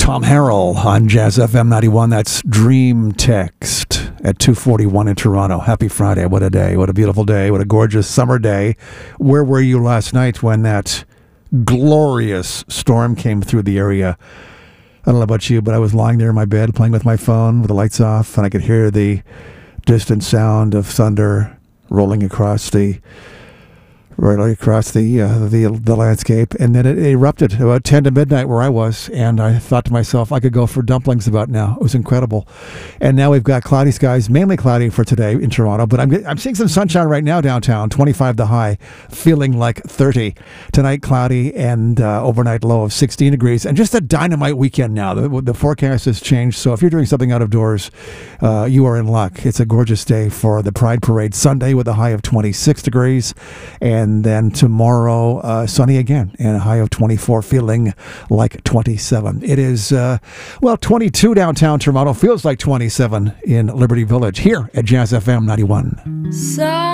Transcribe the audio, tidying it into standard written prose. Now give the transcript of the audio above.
Tom Harrell on Jazz FM 91. That's Dream Text at 2:41 in Toronto. Happy Friday. What a day. What a beautiful day. What a gorgeous summer day. Where were you last night when that glorious storm came through the area? I don't know about you, but I was lying there in my bed playing with my phone with the lights off, and I could hear the distant sound of thunder rolling across the landscape, and then it erupted about 10 to midnight where I was, and I thought to myself, I could go for dumplings about now. It was incredible. And now we've got cloudy skies, mainly cloudy for today in Toronto, but I'm seeing some sunshine right now downtown, 25 the high, feeling like 30. Tonight, cloudy, and overnight low of 16 degrees, and just a dynamite weekend now. The forecast has changed, so if you're doing something out of doors, you are in luck. It's a gorgeous day for the Pride Parade Sunday with a high of 26 degrees, and then tomorrow, sunny again, and a high of 24, feeling like 27. It is, 22 downtown Toronto, feels like 27 in Liberty Village, here at Jazz FM 91.